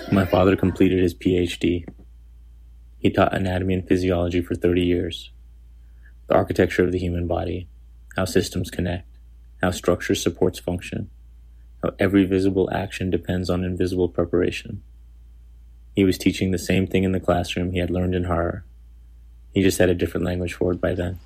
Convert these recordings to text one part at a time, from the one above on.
My father completed his PhD. He taught anatomy and physiology for 30 years. The architecture of the human body, how systems connect, how structure supports function, how every visible action depends on invisible preparation. He was teaching the same thing in the classroom he had learned in horror. He just had a different language for it by then.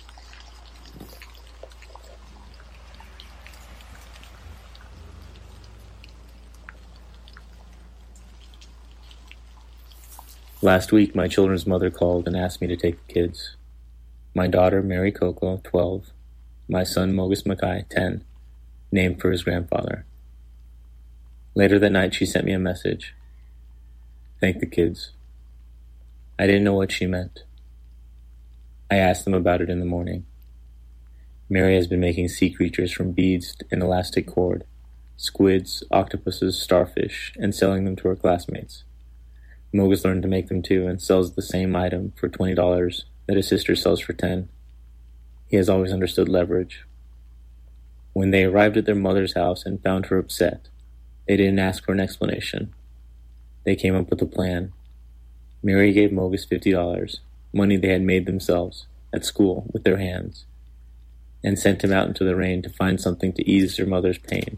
Last week, my children's mother called and asked me to take the kids. My daughter, Mary Coco, 12. My son, Mogus Mackay, 10. Named for his grandfather. Later that night, she sent me a message. Thank the kids. I didn't know what she meant. I asked them about it in the morning. Mary has been making sea creatures from beads and elastic cord, squids, octopuses, starfish, and selling them to her classmates. Mogus learned to make them too and sells the same item for $20 that his sister sells for $10. He has always understood leverage. When they arrived at their mother's house and found her upset, they didn't ask for an explanation. They came up with a plan. Mary gave Mogus $50, money they had made themselves, at school, with their hands, and sent him out into the rain to find something to ease their mother's pain.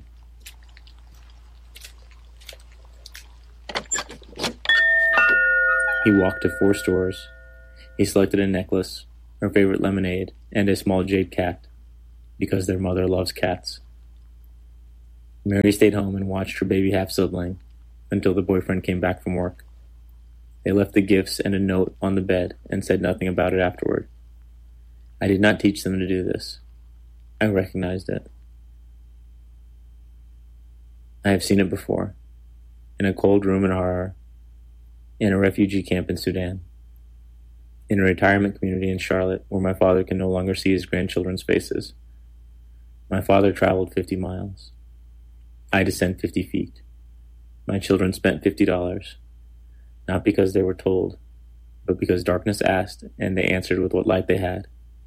He walked to 4 stores. He selected a necklace, her favorite lemonade, and a small jade cat, because their mother loves cats. Mary stayed home and watched her baby half-sibling until the boyfriend came back from work. They left the gifts and a note on the bed and said nothing about it afterward. I did not teach them to do this. I recognized it. I have seen it before, in a cold room in Harar, in a refugee camp in Sudan, in a retirement community in Charlotte where my father can no longer see his grandchildren's faces. My father traveled 50 miles. I descend 50 feet. My children spent $50, not because they were told, but because darkness asked and they answered with what light they had.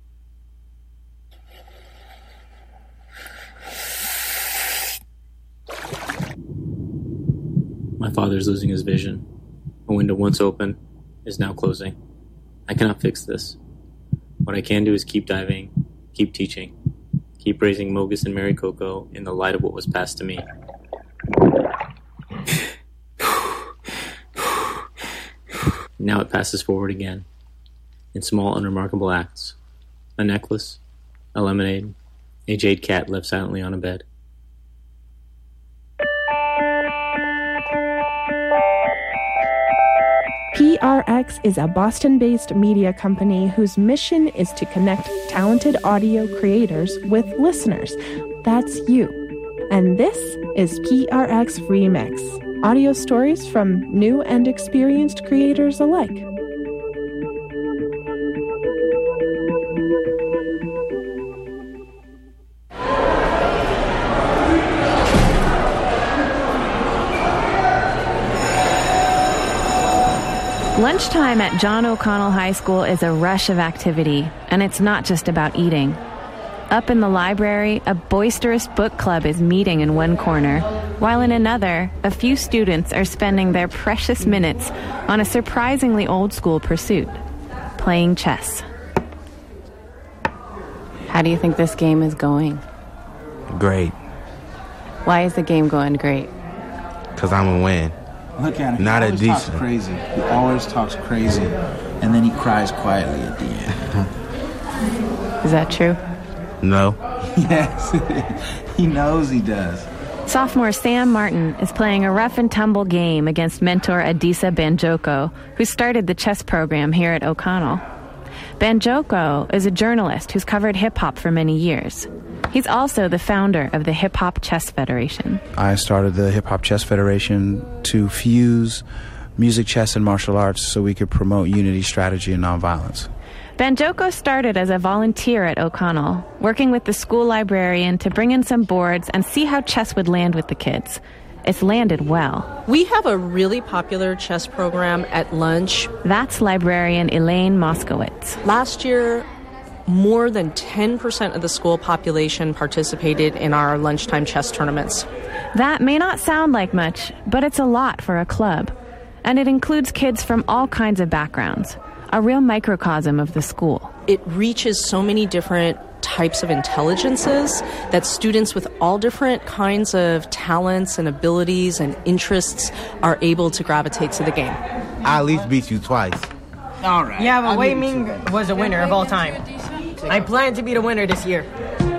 My father is losing his vision. A window once open is now closing. I cannot fix this. What I can do is keep diving, keep teaching, keep raising Mogus and Mary Coco in the light of what was passed to me. Now it passes forward again, in small, unremarkable acts. A necklace, a lemonade, a jade cat left silently on a bed. PRX is a Boston-based media company whose mission is to connect talented audio creators with listeners. That's you. And this is PRX Remix, audio stories from new and experienced creators alike. Lunchtime at John O'Connell High School is a rush of activity, and it's not just about eating. Up in the library, a boisterous book club is meeting in one corner, while in another, a few students are spending their precious minutes on a surprisingly old-school pursuit, playing chess. How do you think this game is going? Great. Why is the game going great? Because I'm going to win. Look at him. Not he always a talks decent. crazy. He always talks crazy, and then he cries quietly at the end. Is that true? No. Yes, he knows he does. Sophomore Sam Martin is playing a rough-and-tumble game against mentor Adisa Banjoko, who started the chess program here at O'Connell. Banjoko is a journalist who's covered hip-hop for many years. He's also the founder of the Hip Hop Chess Federation. I started the Hip Hop Chess Federation to fuse music, chess, and martial arts so we could promote unity, strategy, and nonviolence. Banjoko started as a volunteer at O'Connell, working with the school librarian to bring in some boards and see how chess would land with the kids. It's landed well. We have a really popular chess program at lunch. That's librarian Elaine Moskowitz. Last year, more than 10% of the school population participated in our lunchtime chess tournaments. That may not sound like much, but it's a lot for a club. And it includes kids from all kinds of backgrounds, a real microcosm of the school. It reaches so many different types of intelligences that students with all different kinds of talents and abilities and interests are able to gravitate to the game. I at least beat you twice. All right. Yeah, but Wei Ming was a winner of all time. I plan to be the winner this year.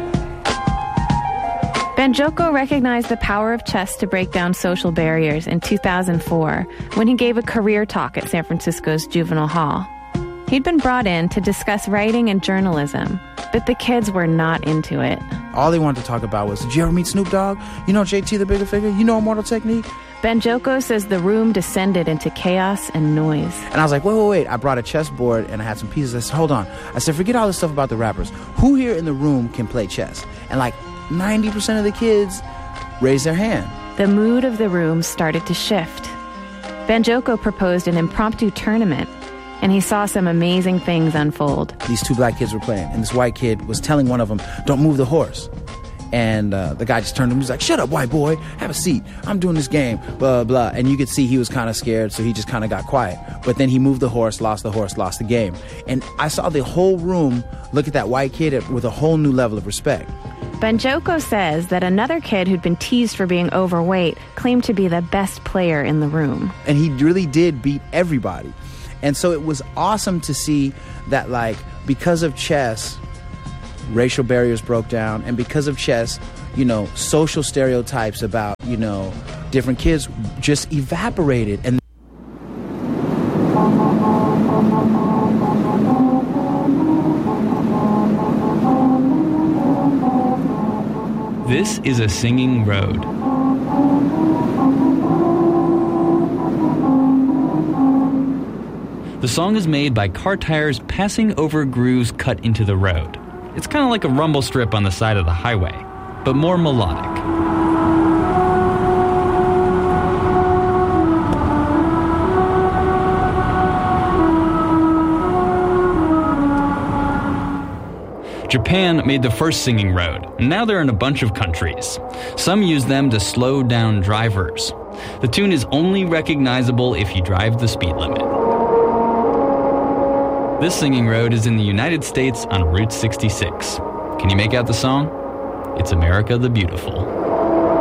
Banjoko recognized the power of chess to break down social barriers in 2004 when he gave a career talk at San Francisco's Juvenile Hall. He'd been brought in to discuss writing and journalism, but the kids were not into it. All they wanted to talk about was, did you ever meet Snoop Dogg? You know JT the Bigger Figure? You know Immortal Technique? Banjoko says the room descended into chaos and noise. And I was like, wait. I brought a chessboard and I had some pieces. I said, hold on. I said, forget all this stuff about the rappers. Who here in the room can play chess? And like 90% of the kids raised their hand. The mood of the room started to shift. Banjoko proposed an impromptu tournament, and he saw some amazing things unfold. These two black kids were playing, and this white kid was telling one of them, don't move the horse. And the guy just turned to him, he was like, shut up, white boy, have a seat. I'm doing this game, blah, blah. And you could see he was kind of scared, so he just kind of got quiet. But then he moved the horse, lost the game. And I saw the whole room look at that white kid with a whole new level of respect. Banjoko says that another kid who'd been teased for being overweight claimed to be the best player in the room. And he really did beat everybody. And so it was awesome to see that, like, because of chess, racial barriers broke down, and because of chess, social stereotypes about, different kids just evaporated. And This is A Singing Road. The song is made by car tires passing over grooves cut into the road. It's kind of like a rumble strip on the side of the highway, but more melodic. Japan made the first singing road, and now they're in a bunch of countries. Some use them to slow down drivers. The tune is only recognizable if you drive the speed limit. This singing road is in the United States on Route 66. Can you make out the song? It's America the Beautiful.